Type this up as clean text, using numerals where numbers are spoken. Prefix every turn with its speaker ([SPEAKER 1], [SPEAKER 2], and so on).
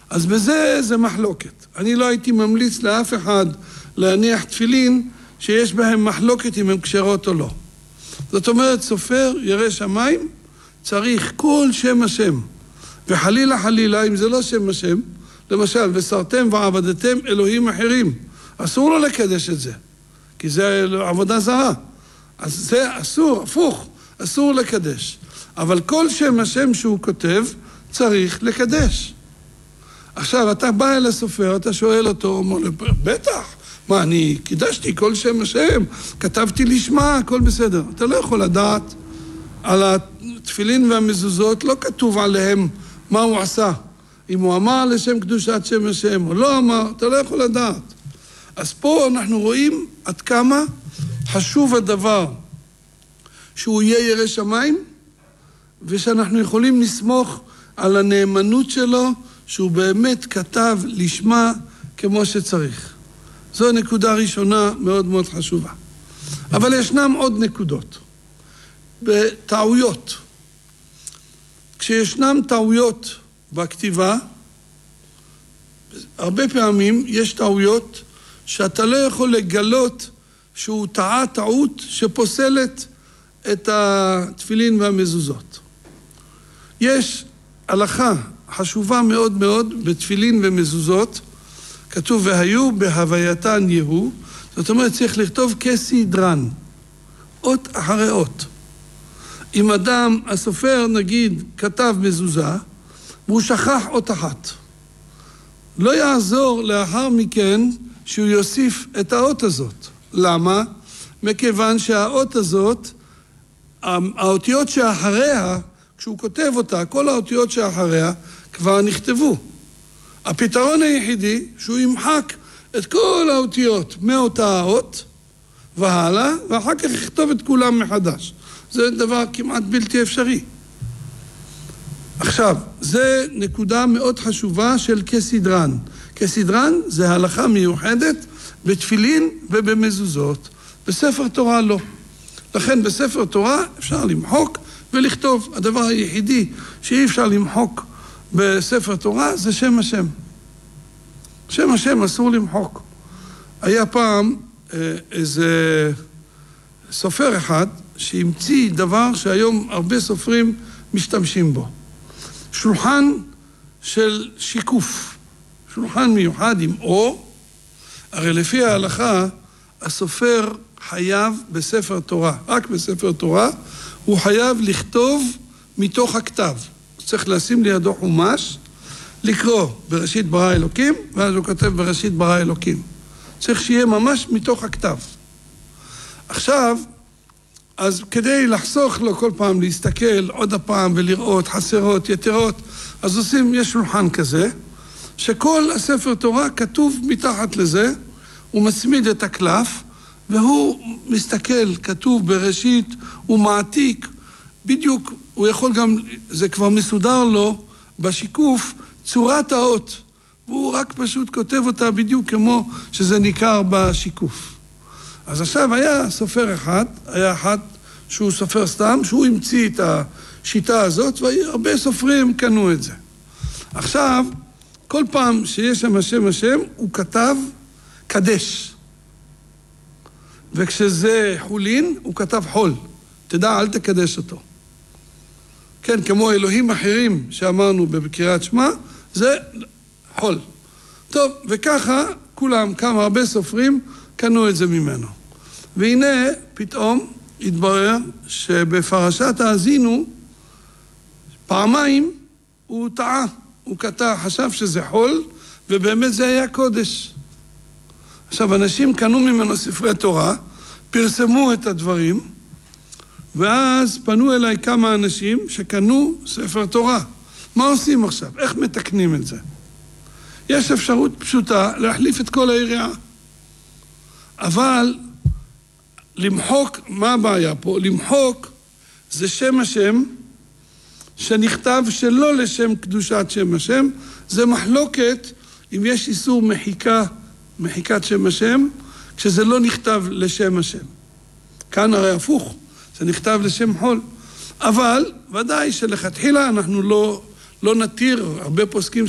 [SPEAKER 1] אז בזה זה מחלוקת. אני לא הייתי ממליץ לאף אחד להניח תפילין שיש בהם מחלוקת אם הן כשרות או לא. זאת אומרת, סופר ירא שמיים צריך כל שם השם. וחלילה חלילה, אם זה לא שם השם, למשל, וסרתם ועבדתם אלוהים אחרים, אסור לו לקדש את זה, כי זה עבודה זרה. אז זה אסור, הפוך, אסור לקדש. אבל כל שם השם שהוא כותב צריך לקדש. עכשיו, אתה בא אל הסופר, אתה שואל אותו, אומר לו, בטח, מה, אני קידשתי כל שם השם, כתבתי לשמה, הכל בסדר. אתה לא יכול לדעת על התפילין והמזוזות, לא כתוב עליהם מה הוא עשה. אם הוא אמר לשם קדושת שם השם או לא אמר, אתה לא יכול לדעת. אז פה אנחנו רואים עד כמה חשוב הדבר שהוא יהיה ירא שמיים, ושאנחנו יכולים לסמוך על הנאמנות שלו, שהוא באמת כתב לשמה כמו שצריך. זו נקודה ראשונה מאוד מאוד חשובה. אבל ישנם עוד נקודות. בטעויות. כשישנם טעויות בכתיבה, הרבה פעמים יש טעויות שאתה לא יכול לגלות שהוא טעה טעות שפוסלת את התפילין והמזוזות. יש הלכה חשובה מאוד מאוד בתפילין ומזוזות, כתוב והיו בהווייתן יהיו, זאת אומרת צריך לכתוב כסדרן, אות אחרי אות. אם אדם, הסופר נגיד, כתב מזוזה, והוא שכח אות אחת. לא יעזור לאחר מכן שהוא יוסיף את האות הזאת. למה? מכיוון שהאות הזאת, האותיות שאחריה, כשהוא כותב אותה, כל האותיות שאחריה כבר נכתבו. הפתרון היחידי שהוא ימחק את כל האותיות מאותה האות והלאה, ואחר כך יכתוב את כולם מחדש. זה דבר כמעט בלתי אפשרי. עכשיו, זה נקודה מאוד חשובה של כסדרן. כסדרן זה הלכה מיוחדת בתפילין ובמזוזות. בספר תורה לא. לכן בספר תורה אפשר למחוק ולכתוב. הדבר היחידי שאי אפשר למחוק בספר תורה זה שם השם. שם השם אסור למחוק. היה פעם איזה סופר אחד שהמציא דבר שהיום הרבה סופרים משתמשים בו. שולחן של שיקוף. שולחן מיוחד עם אור. הרי לפי ההלכה הסופר חייב בספר תורה, רק בספר תורה, הוא חייב לכתוב מתוך הכתב. הוא צריך לשים לידו חומש, לקרוא בראשית ברא אלוקים, ואז הוא כותב בראשית ברא אלוקים. צריך שיהיה ממש מתוך הכתב. עכשיו, אז כדי לחסוך לו כל פעם להסתכל עוד הפעם ולראות חסרות, יתרות, אז עושים, יש שולחן כזה, שכל הספר תורה כתוב מתחת לזה, הוא מצמיד את הקלף, והוא מסתכל, כתוב בראשית, הוא מעתיק, בדיוק, הוא יכול גם, זה כבר מסודר לו בשיקוף, צורת האות, והוא רק פשוט כותב אותה בדיוק כמו שזה ניכר בשיקוף. אז עכשיו היה סופר אחד, היה אחד שהוא סופר סתם, שהוא המציא את השיטה הזאת, והרבה סופרים קנו את זה. עכשיו, כל פעם שיש שם השם השם, הוא כתב קדש. וכשזה חולין, הוא כתב חול. תדע, אל תקדש אותו. כן, כמו אלוהים אחרים שאמרנו בקריאת שמע, זה חול. טוב, וככה כולם, כמה הרבה סופרים, קנו את זה ממנו. והנה, פתאום התברר שבפרשת האזינו, פעמיים הוא טעה. הוא חשב שזה חול, ובאמת זה היה קודש. עכשיו, אנשים קנו ממנו ספרי תורה, פרסמו את הדברים, ואז פנו אליי כמה אנשים שקנו ספר תורה. מה עושים עכשיו? איך מתקנים את זה? יש אפשרות פשוטה להחליף את כל היריעה. אבל למחוק, מה הבעיה פה? למחוק זה שם השם שנכתב שלא לשם קדושת שם השם, זה מחלוקת אם יש איסור מחיקת שם השם, כשזה לא נכתב לשם השם. כאן הרי הפוך, זה נכתב לשם חול. אבל ודאי שלכתחילה אנחנו לא נתיר, הרבה פוסקים